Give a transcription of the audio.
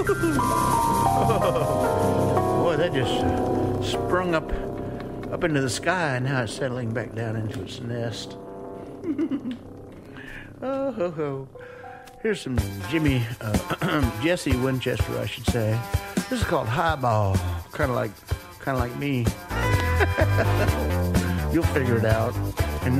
Boy, that just sprung up into the sky, and now it's settling back down into its nest. Oh, ho, ho. Here's some Jesse Winchester, I should say. This is called Highball, kind of like me. You'll figure it out.